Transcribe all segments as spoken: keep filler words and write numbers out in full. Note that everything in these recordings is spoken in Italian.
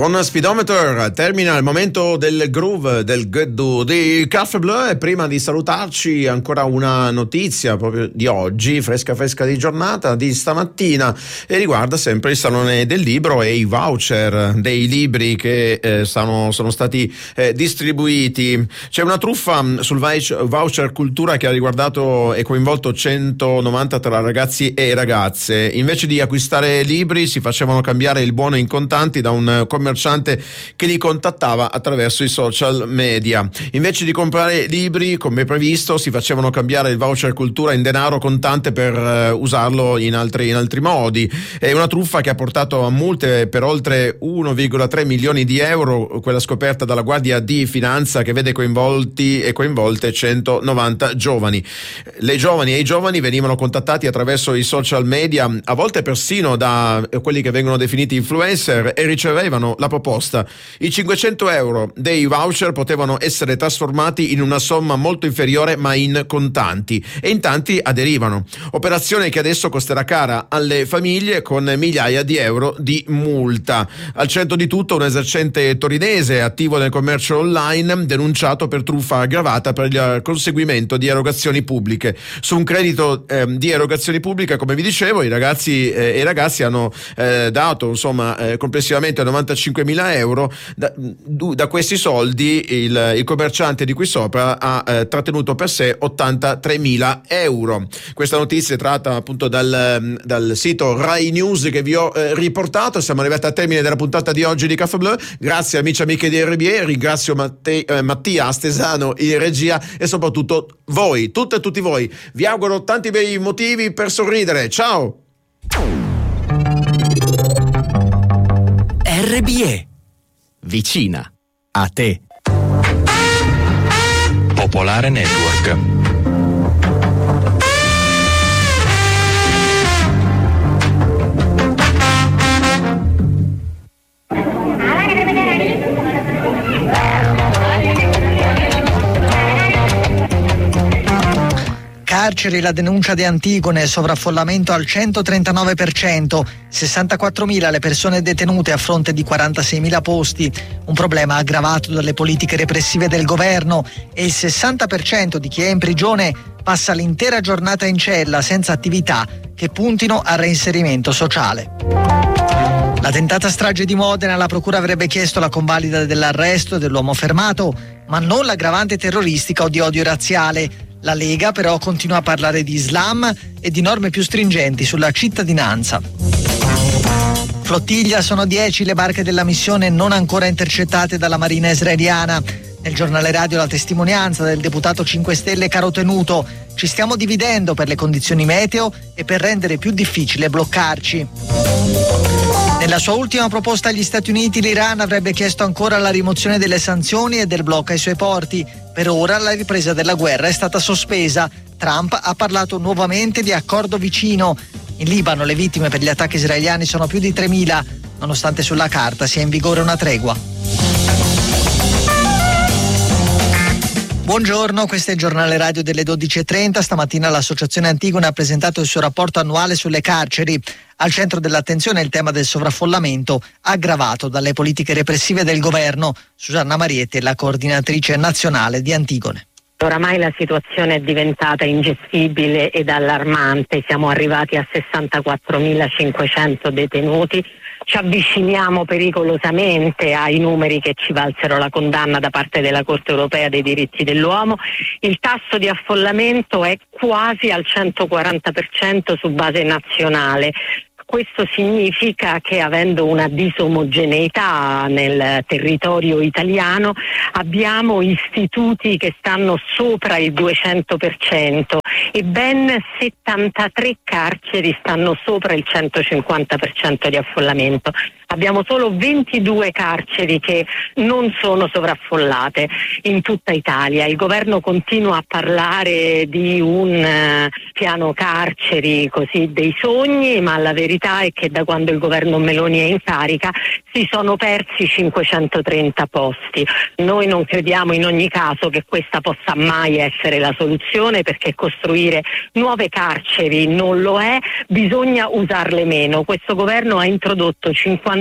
Con Speedometer termina il momento del groove del Geddu di Café Bleu, e prima di salutarci ancora una notizia proprio di oggi, fresca fresca di giornata, di stamattina, e riguarda sempre il Salone del Libro e i voucher dei libri che eh, sono, sono stati eh, distribuiti. C'è una truffa sul voucher cultura che ha riguardato e coinvolto centonovanta tra ragazzi e ragazze. Invece di acquistare libri si facevano cambiare il buono in contanti da un commerciante che li contattava attraverso i social media. Invece di comprare libri come previsto si facevano cambiare il voucher cultura in denaro contante per uh, usarlo in altri, in altri modi. È una truffa che ha portato a multe per oltre uno virgola tre milioni di euro, quella scoperta dalla Guardia di Finanza, che vede coinvolti e coinvolte centonovanta giovani. Le giovani e i giovani venivano contattati attraverso i social media, a volte persino da quelli che vengono definiti influencer, e ricevevano la proposta. I cinquecento euro dei voucher potevano essere trasformati in una somma molto inferiore ma in contanti, e in tanti aderivano. Operazione che adesso costerà cara alle famiglie, con migliaia di euro di multa. Al centro di tutto un esercente torinese attivo nel commercio online, denunciato per truffa aggravata per il conseguimento di erogazioni pubbliche. Su un credito eh, di erogazioni pubbliche, come vi dicevo, i ragazzi eh, e i ragazzi hanno eh, dato insomma eh, complessivamente novantacinquemila euro. Da, da questi soldi il, il commerciante di qui sopra ha eh, trattenuto per sé ottantatremila euro. Questa notizia è tratta appunto dal, dal sito Rai News che vi ho eh, riportato. Siamo arrivati al termine della puntata di oggi di Café Bleu. Grazie amici e amiche di R B E, ringrazio Matte, eh, Mattia Astesano in regia, e soprattutto voi, tutte e tutti voi. Vi auguro tanti bei motivi per sorridere. Ciao! R B E, vicina a te. Popolare Network. Carceri, la denuncia di Antigone, sovraffollamento al centotrentanove per cento, sessantaquattromila le persone detenute a fronte di quarantaseimila posti, un problema aggravato dalle politiche repressive del governo, e il sessanta per cento di chi è in prigione passa l'intera giornata in cella senza attività che puntino al reinserimento sociale. La tentata strage di Modena, la procura avrebbe chiesto la convalida dell'arresto dell'uomo fermato, ma non l'aggravante terroristica o di odio razziale. La Lega però continua a parlare di Islam e di norme più stringenti sulla cittadinanza. Flottiglia, sono dieci le barche della missione non ancora intercettate dalla Marina israeliana. Nel giornale radio la testimonianza del deputato cinque Stelle Caro Tenuto: ci stiamo dividendo per le condizioni meteo e per rendere più difficile bloccarci. Nella sua ultima proposta agli Stati Uniti, l'Iran avrebbe chiesto ancora la rimozione delle sanzioni e del blocco ai suoi porti. Per ora la ripresa della guerra è stata sospesa. Trump ha parlato nuovamente di accordo vicino. In Libano le vittime per gli attacchi israeliani sono più di tremila, nonostante sulla carta sia in vigore una tregua. Buongiorno, questo è il giornale radio delle dodici e trenta. Stamattina l'Associazione Antigone ha presentato il suo rapporto annuale sulle carceri. Al centro dell'attenzione è il tema del sovraffollamento, aggravato dalle politiche repressive del governo. Susanna Marietti è la coordinatrice nazionale di Antigone. Oramai la situazione è diventata ingestibile ed allarmante, siamo arrivati a sessantaquattromilacinquecento detenuti, ci avviciniamo pericolosamente ai numeri che ci valsero la condanna da parte della Corte Europea dei diritti dell'uomo. Il tasso di affollamento è quasi al centoquaranta per cento su base nazionale. Questo significa che, avendo una disomogeneità nel territorio italiano, abbiamo istituti che stanno sopra il duecento per cento e ben settantatré carceri stanno sopra il centocinquanta per cento di affollamento. Abbiamo solo ventidue carceri che non sono sovraffollate in tutta Italia. Il governo continua a parlare di un uh, piano carceri così dei sogni, ma la verità è che da quando il governo Meloni è in carica si sono persi cinquecentotrenta posti. Noi non crediamo in ogni caso che questa possa mai essere la soluzione, perché costruire nuove carceri non lo è, bisogna usarle meno. Questo governo ha introdotto cinquanta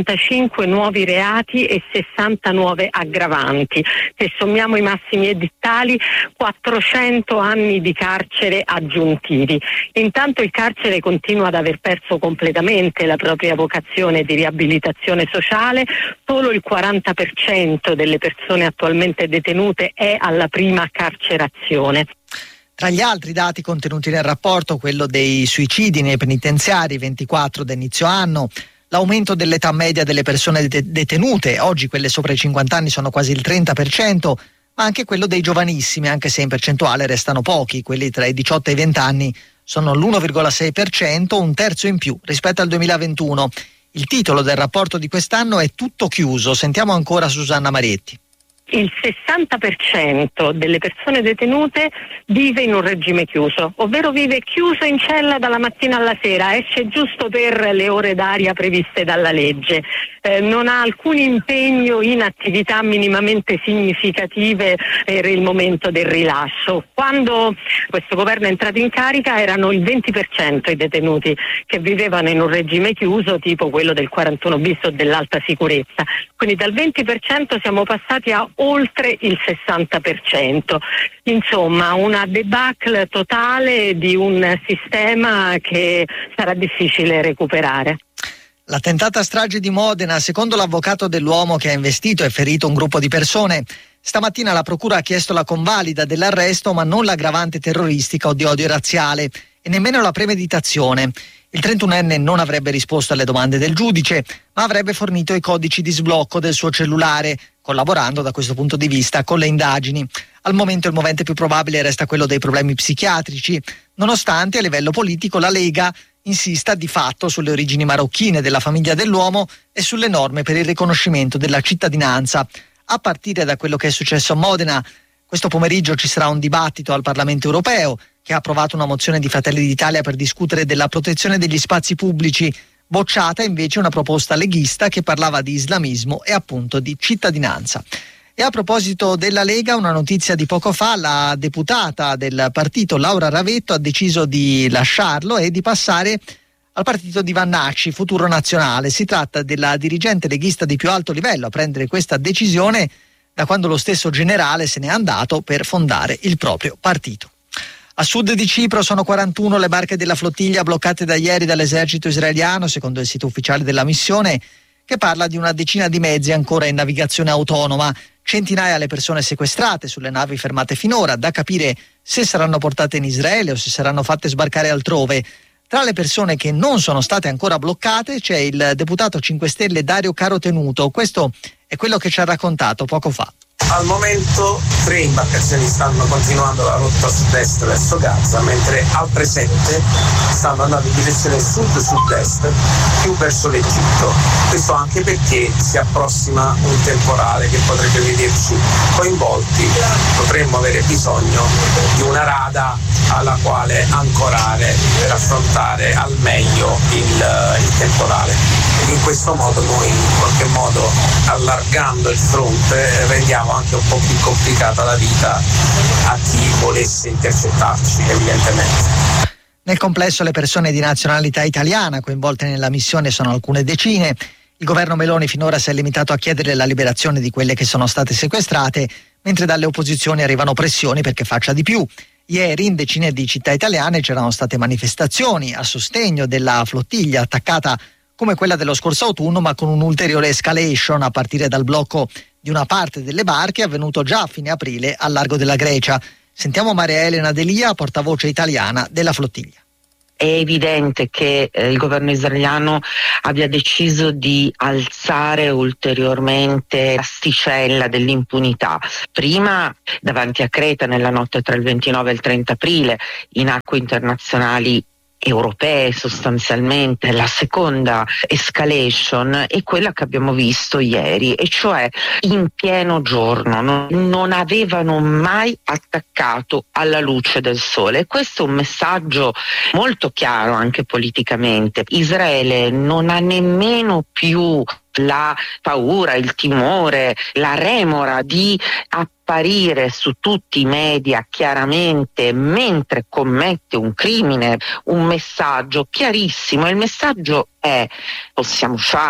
cinquantacinque nuovi reati e sessanta nuove aggravanti. Se sommiamo i massimi edittali, quattrocento anni di carcere aggiuntivi. Intanto il carcere continua ad aver perso completamente la propria vocazione di riabilitazione sociale, solo il quaranta per cento delle persone attualmente detenute è alla prima carcerazione. Tra gli altri dati contenuti nel rapporto, quello dei suicidi nei penitenziari, ventiquattro da inizio anno, l'aumento dell'età media delle persone detenute, oggi quelle sopra i cinquanta anni sono quasi il trenta per cento, ma anche quello dei giovanissimi, anche se in percentuale restano pochi, quelli tra i diciotto e i venti anni sono l'uno virgola sei per cento, un terzo in più rispetto al duemilaventuno. Il titolo del rapporto di quest'anno è Tutto chiuso. Sentiamo ancora Susanna Marietti. Il sessanta per cento delle persone detenute vive in un regime chiuso, ovvero vive chiuso in cella dalla mattina alla sera, esce giusto per le ore d'aria previste dalla legge, eh, non ha alcun impegno in attività minimamente significative per il momento del rilascio. Quando questo governo è entrato in carica erano il venti per cento i detenuti che vivevano in un regime chiuso, tipo quello del quarantuno bis o dell'alta sicurezza, quindi dal venti per cento siamo passati a oltre il sessanta per cento. Insomma, una debacle totale di un sistema che sarà difficile recuperare. La tentata strage di Modena, secondo l'avvocato dell'uomo che ha investito e ferito un gruppo di persone, stamattina la procura ha chiesto la convalida dell'arresto, ma non l'aggravante terroristica o di odio razziale e nemmeno la premeditazione. Il trentunenne non avrebbe risposto alle domande del giudice, ma avrebbe fornito i codici di sblocco del suo cellulare, collaborando da questo punto di vista con le indagini. Al momento il movente più probabile resta quello dei problemi psichiatrici, nonostante a livello politico la Lega insista di fatto sulle origini marocchine della famiglia dell'uomo e sulle norme per il riconoscimento della cittadinanza. A partire da quello che è successo a Modena, questo pomeriggio ci sarà un dibattito al Parlamento europeo che ha approvato una mozione di Fratelli d'Italia per discutere della protezione degli spazi pubblici, bocciata invece una proposta leghista che parlava di islamismo e appunto di cittadinanza. E a proposito della Lega, una notizia di poco fa: la deputata del partito Laura Ravetto ha deciso di lasciarlo e di passare al partito di Vannacci, Futuro Nazionale. Si tratta della dirigente leghista di più alto livello a prendere questa decisione da quando lo stesso generale se n'è andato per fondare il proprio partito. A sud di Cipro sono quarantuno le barche della flottiglia bloccate da ieri dall'esercito israeliano, secondo il sito ufficiale della missione, che parla di una decina di mezzi ancora in navigazione autonoma. Centinaia le persone sequestrate sulle navi fermate finora, da capire se saranno portate in Israele o se saranno fatte sbarcare altrove. Tra le persone che non sono state ancora bloccate c'è il deputato cinque Stelle Dario Carotenuto. Questo è quello che ci ha raccontato poco fa. Al momento tre imbarcazioni stanno continuando la rotta sud-est verso Gaza, mentre altre sette stanno andando in direzione sud-sud-est più verso l'Egitto. Questo anche perché si approssima un temporale che potrebbe vederci coinvolti. Potremmo avere bisogno di una rada alla quale ancorare per affrontare al meglio il, il temporale. In questo modo noi in qualche modo, allargando il fronte, rendiamo anche un po' più complicata la vita a chi volesse intercettarci, evidentemente. Nel complesso le persone di nazionalità italiana coinvolte nella missione sono alcune decine. Il governo Meloni finora si è limitato a chiedere la liberazione di quelle che sono state sequestrate, mentre dalle opposizioni arrivano pressioni perché faccia di più. Ieri in decine di città italiane c'erano state manifestazioni a sostegno della flottiglia attaccata come quella dello scorso autunno, ma con un'ulteriore escalation a partire dal blocco di una parte delle barche avvenuto già a fine aprile al largo della Grecia. Sentiamo Maria Elena Delia, portavoce italiana della flottiglia. È evidente che eh, il governo israeliano abbia deciso di alzare ulteriormente l'asticella dell'impunità. Prima davanti a Creta nella notte tra il ventinove e il trenta aprile in acque internazionali europee sostanzialmente. La seconda escalation è quella che abbiamo visto ieri, e cioè in pieno giorno, non, non avevano mai attaccato alla luce del sole. Questo è un messaggio molto chiaro anche politicamente. Israele non ha nemmeno più la paura, il timore, la remora di apparire su tutti i media chiaramente mentre commette un crimine, un messaggio chiarissimo. Il messaggio è: possiamo fare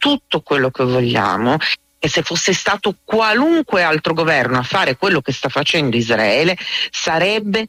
tutto quello che vogliamo, e se fosse stato qualunque altro governo a fare quello che sta facendo Israele sarebbe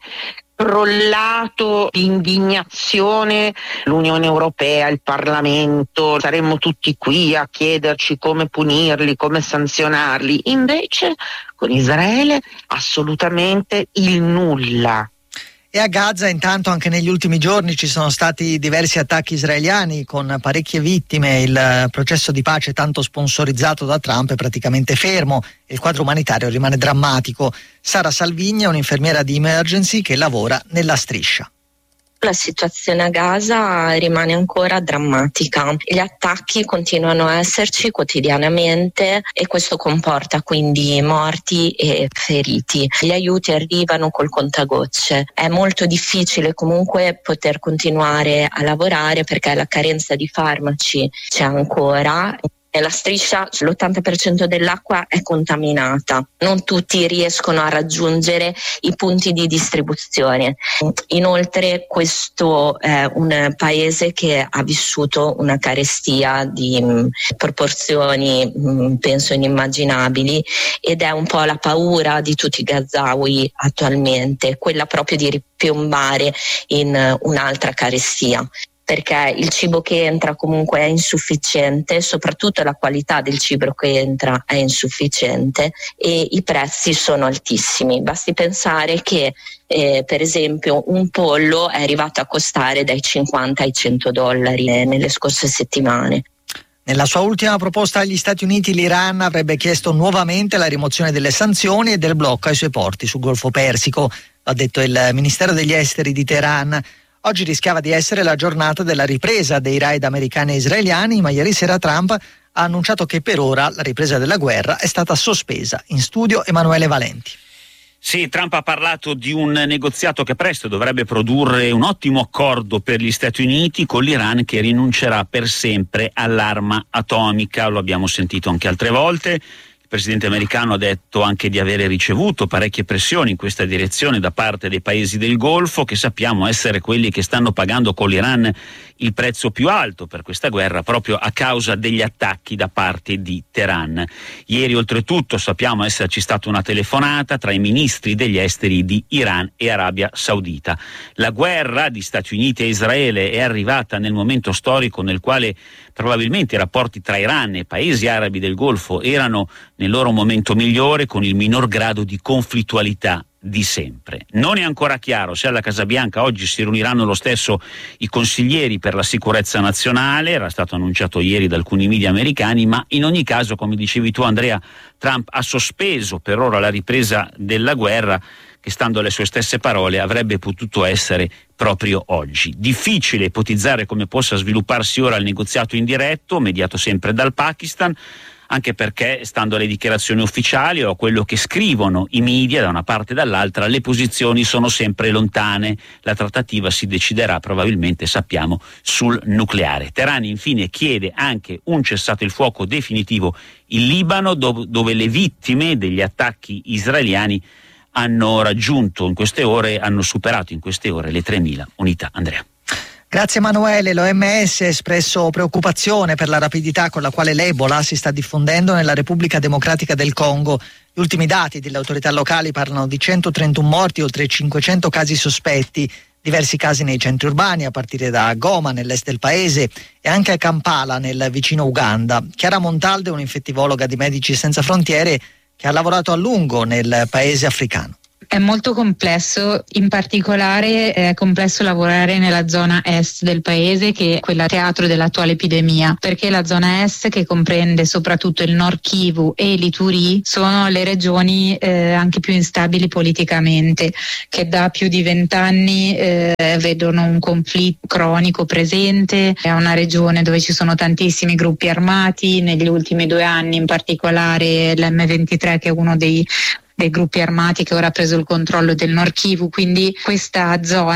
crollato di indignazione l'Unione Europea, il Parlamento, saremmo tutti qui a chiederci come punirli, come sanzionarli. Invece con Israele assolutamente il nulla. E a Gaza intanto anche negli ultimi giorni ci sono stati diversi attacchi israeliani con parecchie vittime. Il processo di pace tanto sponsorizzato da Trump è praticamente fermo e il quadro umanitario rimane drammatico. Sara Salvigni è un'infermiera di Emergency che lavora nella striscia. La situazione a Gaza rimane ancora drammatica. Gli attacchi continuano a esserci quotidianamente e questo comporta quindi morti e feriti. Gli aiuti arrivano col contagocce. È molto difficile comunque poter continuare a lavorare perché la carenza di farmaci c'è ancora. Nella striscia l'ottanta per cento dell'acqua è contaminata, non tutti riescono a raggiungere i punti di distribuzione. Inoltre questo è un paese che ha vissuto una carestia di mh, proporzioni mh, penso inimmaginabili, ed è un po' la paura di tutti i gazawi attualmente, quella proprio di ripiombare in uh, un'altra carestia, perché il cibo che entra comunque è insufficiente, soprattutto la qualità del cibo che entra è insufficiente e i prezzi sono altissimi. Basti pensare che eh, per esempio un pollo è arrivato a costare dai cinquanta ai cento dollari eh, nelle scorse settimane. Nella sua ultima proposta agli Stati Uniti, l'Iran avrebbe chiesto nuovamente la rimozione delle sanzioni e del blocco ai suoi porti sul Golfo Persico, ha detto il Ministero degli Esteri di Teheran. Oggi rischiava di essere la giornata della ripresa dei raid americani e israeliani, ma ieri sera Trump ha annunciato che per ora la ripresa della guerra è stata sospesa. In studio Emanuele Valenti. Sì, Trump ha parlato di un negoziato che presto dovrebbe produrre un ottimo accordo per gli Stati Uniti con l'Iran, che rinuncerà per sempre all'arma atomica. Lo abbiamo sentito anche altre volte. Il presidente americano ha detto anche di avere ricevuto parecchie pressioni in questa direzione da parte dei paesi del Golfo, che sappiamo essere quelli che stanno pagando con l'Iran il prezzo più alto per questa guerra proprio a causa degli attacchi da parte di Teheran. Ieri oltretutto sappiamo esserci stata una telefonata tra i ministri degli esteri di Iran e Arabia Saudita. La guerra di Stati Uniti e Israele è arrivata nel momento storico nel quale probabilmente i rapporti tra Iran e paesi arabi del Golfo erano nel loro momento migliore, con il minor grado di conflittualità di sempre. Non è ancora chiaro se alla Casa Bianca oggi si riuniranno lo stesso i consiglieri per la sicurezza nazionale, era stato annunciato ieri da alcuni media americani, ma in ogni caso, come dicevi tu Andrea, Trump ha sospeso per ora la ripresa della guerra, che stando alle sue stesse parole avrebbe potuto essere proprio oggi. Difficile ipotizzare come possa svilupparsi ora il negoziato indiretto, mediato sempre dal Pakistan, anche perché, stando alle dichiarazioni ufficiali o a quello che scrivono i media da una parte e dall'altra, le posizioni sono sempre lontane. La trattativa si deciderà probabilmente, sappiamo, sul nucleare. Teheran infine chiede anche un cessato il fuoco definitivo in Libano, dove, dove le vittime degli attacchi israeliani hanno raggiunto in queste ore, hanno superato in queste ore le tremila unità. Andrea. Grazie Emanuele. L'O M S ha espresso preoccupazione per la rapidità con la quale l'Ebola si sta diffondendo nella Repubblica Democratica del Congo. Gli ultimi dati delle autorità locali parlano di centotrentuno morti e oltre cinquecento casi sospetti, diversi casi nei centri urbani a partire da Goma nell'est del paese e anche a Kampala nel vicino Uganda. Chiara Montalde, un'infettivologa di Medici Senza Frontiere che ha lavorato a lungo nel paese africano. È molto complesso, in particolare è complesso lavorare nella zona est del paese, che è quella teatro dell'attuale epidemia, perché la zona est, che comprende soprattutto il Nord Kivu e l'Ituri, sono le regioni eh, anche più instabili politicamente, che da più di vent'anni eh, vedono un conflitto cronico presente. È una regione dove ci sono tantissimi gruppi armati, negli ultimi due anni in particolare l'M ventitré, che è uno dei dei gruppi armati che ora ha preso il controllo del Nord Kivu, quindi questa zona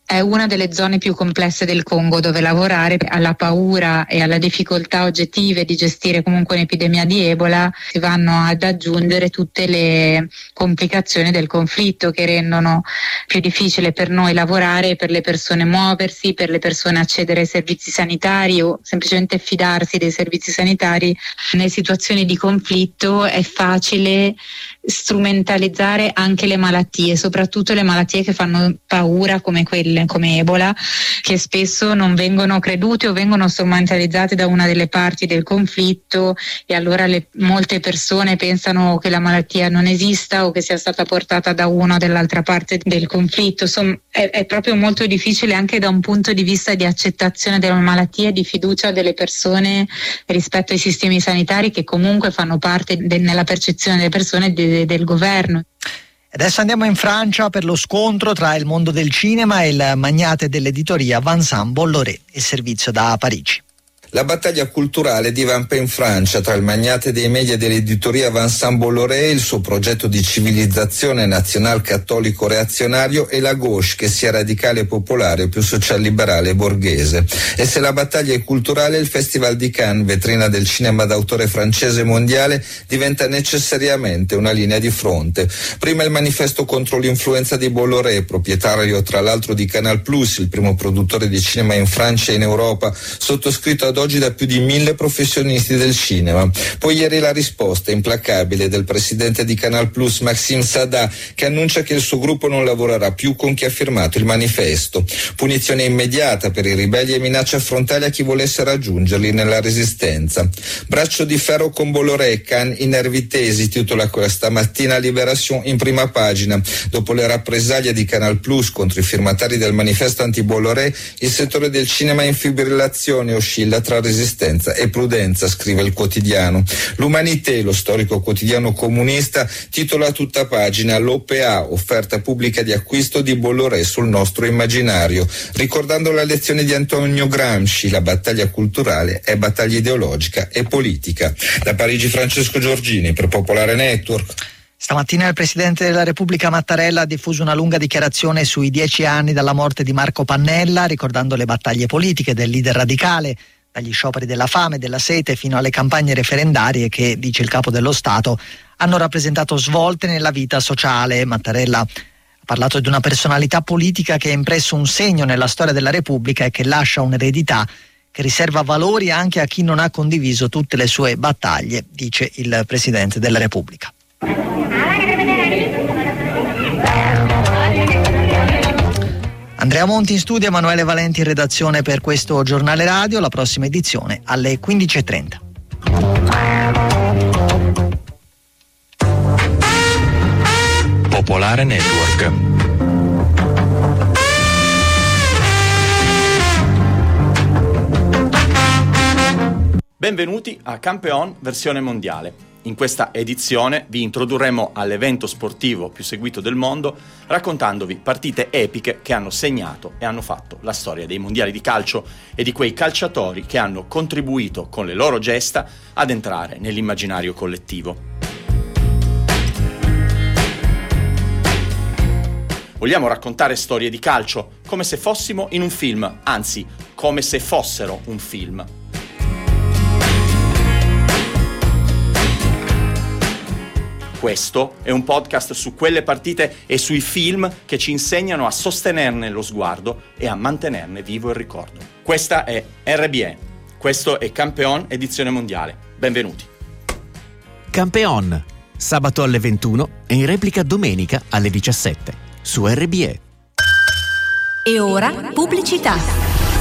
è una delle zone più complesse del Congo dove lavorare. Alla paura e alla difficoltà oggettive di gestire comunque un'epidemia di Ebola si vanno ad aggiungere tutte le complicazioni del conflitto che rendono più difficile per noi lavorare, per le persone muoversi, per le persone accedere ai servizi sanitari o semplicemente fidarsi dei servizi sanitari. Nelle situazioni di conflitto è facile strumentalizzare anche le malattie, soprattutto le malattie che fanno paura come quelle come Ebola, che spesso non vengono credute o vengono strumentalizzate da una delle parti del conflitto, e allora le, molte persone pensano che la malattia non esista o che sia stata portata da una o dall'altra parte del conflitto. Insomma, è, è proprio molto difficile anche da un punto di vista di accettazione della malattia e di fiducia delle persone rispetto ai sistemi sanitari che comunque fanno parte de, nella percezione delle persone de, de, del governo. Adesso andiamo in Francia per lo scontro tra il mondo del cinema e il magnate dell'editoria Vincent Bolloré, il servizio da Parigi. La battaglia culturale divampa in Francia tra il magnate dei media e dell'editoria Vincent Bolloré, il suo progetto di civilizzazione nazional-cattolico reazionario, e la gauche, che sia radicale popolare, più social-liberale e borghese. E se la battaglia è culturale, il Festival di Cannes, vetrina del cinema d'autore francese mondiale, diventa necessariamente una linea di fronte. Prima il manifesto contro l'influenza di Bolloré, proprietario tra l'altro di Canal Plus, il primo produttore di cinema in Francia e in Europa, sottoscritto ad oggi da più di mille professionisti del cinema. Poi ieri la risposta implacabile del presidente di Canal Plus, Maxime Saada, che annuncia che il suo gruppo non lavorerà più con chi ha firmato il manifesto. Punizione immediata per i ribelli e minacce frontali a chi volesse raggiungerli nella resistenza. Braccio di ferro con Bolloré, Cannes inervité, si titola questa mattina Libération in prima pagina. Dopo le rappresaglie di Canal Plus contro i firmatari del manifesto anti-Bolloré, il settore del cinema in fibrillazione oscilla tra resistenza e prudenza, scrive il quotidiano. L'Umanité, lo storico quotidiano comunista, titola a tutta pagina l'O P A, offerta pubblica di acquisto di Bolloré sul nostro immaginario, ricordando la lezione di Antonio Gramsci: la battaglia culturale è battaglia ideologica e politica. Da Parigi Francesco Giorgini per Popolare Network. Stamattina il Presidente della Repubblica Mattarella ha diffuso una lunga dichiarazione sui dieci anni dalla morte di Marco Pannella, ricordando le battaglie politiche del leader radicale, dagli scioperi della fame e della sete fino alle campagne referendarie che, dice il Capo dello Stato, hanno rappresentato svolte nella vita sociale. Mattarella ha parlato di una personalità politica che ha impresso un segno nella storia della Repubblica e che lascia un'eredità che riserva valori anche a chi non ha condiviso tutte le sue battaglie, dice il Presidente della Repubblica. Andrea Monti in studio, Emanuele Valenti in redazione per questo giornale radio. La prossima edizione alle quindici e trenta. Popolare Network. Benvenuti a Campeon versione mondiale. In questa edizione vi introdurremo all'evento sportivo più seguito del mondo, raccontandovi partite epiche che hanno segnato e hanno fatto la storia dei mondiali di calcio e di quei calciatori che hanno contribuito con le loro gesta ad entrare nell'immaginario collettivo. Vogliamo raccontare storie di calcio come se fossimo in un film, anzi, come se fossero un film. Questo è un podcast su quelle partite e sui film che ci insegnano a sostenerne lo sguardo e a mantenerne vivo il ricordo. Questa è R B E, questo è Campeon edizione mondiale. Benvenuti. Campeon, sabato alle ventuno e in replica domenica alle diciassette su R B E. E ora pubblicità.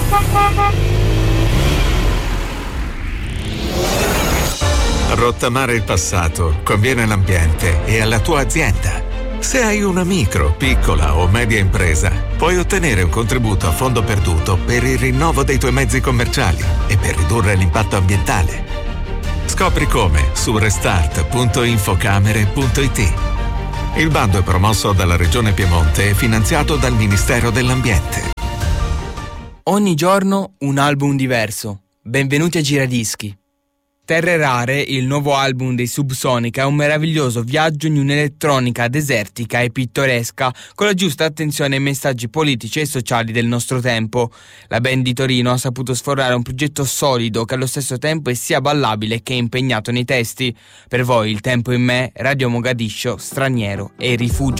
Rottamare il passato conviene all'ambiente e alla tua azienda. Se hai una micro, piccola o media impresa, puoi ottenere un contributo a fondo perduto per il rinnovo dei tuoi mezzi commerciali e per ridurre l'impatto ambientale. Scopri come su restart punto infocamere punto it. Il bando è promosso dalla Regione Piemonte e finanziato dal Ministero dell'Ambiente. Ogni giorno un album diverso. Benvenuti a Giradischi. Terre Rare, il nuovo album dei Subsonica, è un meraviglioso viaggio in un'elettronica desertica e pittoresca, con la giusta attenzione ai messaggi politici e sociali del nostro tempo. La band di Torino ha saputo sforare un progetto solido che allo stesso tempo è sia ballabile che impegnato nei testi. Per voi Il tempo in me, Radio Mogadiscio, Straniero e Rifugio.